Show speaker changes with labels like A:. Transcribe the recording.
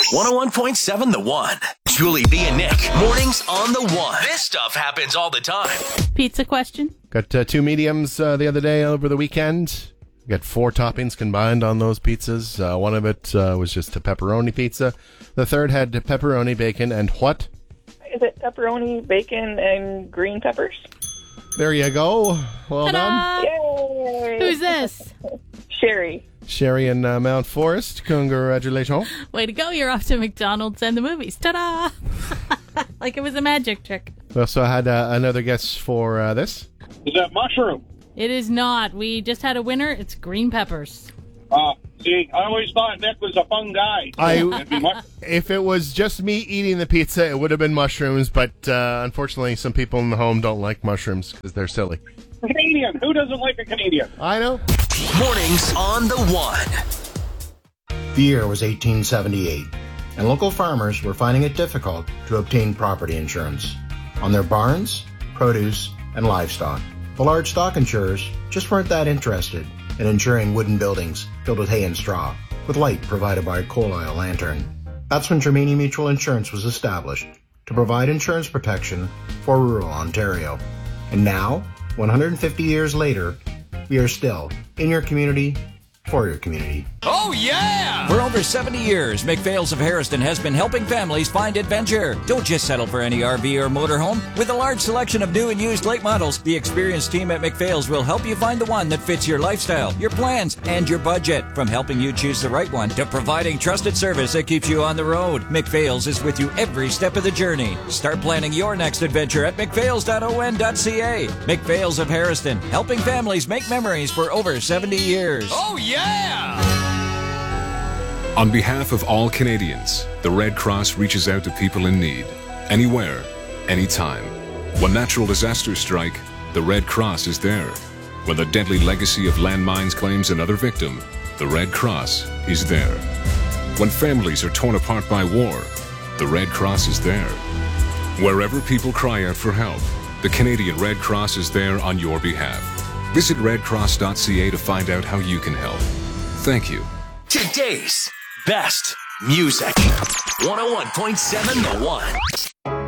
A: 101.7 The One. Julie, B, and Nick. Mornings on The One. This stuff happens all the time.
B: Pizza question?
C: Got two mediums the other day over the weekend. Got 4 toppings combined on those pizzas. One of it was just a pepperoni pizza. The third had pepperoni, bacon, and what?
D: Is it pepperoni, bacon, and green peppers?
C: There you go. Well
B: Ta-da!
C: done.
D: Yay!
B: Who's this?
D: Sherry.
C: Sherry in Mount Forest. Congratulations.
B: Way to go, you're off to McDonald's and the movies. Ta-da! Like it was a magic trick.
C: We also had another guess for this.
E: Is that mushroom?
B: It is not. We just had a winner. It's green peppers.
E: See, I always thought Nick was a fun guy.
C: If it was just me eating the pizza, it would have been mushrooms, but unfortunately some people in the home don't like mushrooms because they're silly.
E: Canadian. Who doesn't like a Canadian?
C: I know.
A: Mornings on The One.
F: The year was 1878, and local farmers were finding it difficult to obtain property insurance on their barns, produce, and livestock. The large stock insurers just weren't that interested in insuring wooden buildings filled with hay and straw, with light provided by a coal oil lantern. That's when Germania Mutual Insurance was established to provide insurance protection for rural Ontario. And now, 150 years later, we are still in your community, for your community.
G: Oh, yeah! For over 70 years, McPhail's of Harrison has been helping families find adventure. Don't just settle for any RV or motorhome. With a large selection of new and used late models, the experienced team at McPhail's will help you find the one that fits your lifestyle, your plans, and your budget. From helping you choose the right one to providing trusted service that keeps you on the road, McPhail's is with you every step of the journey. Start planning your next adventure at mcphails.on.ca. McPhail's of Harrison, helping families make memories for over 70 years. Oh, yeah!
H: On behalf of all Canadians, the Red Cross reaches out to people in need, anywhere, anytime. When natural disasters strike, the Red Cross is there. When the deadly legacy of landmines claims another victim, the Red Cross is there. When families are torn apart by war, the Red Cross is there. Wherever people cry out for help, the Canadian Red Cross is there on your behalf. Visit redcross.ca to find out how you can help. Thank you.
A: Today's best music. 101.7 The One.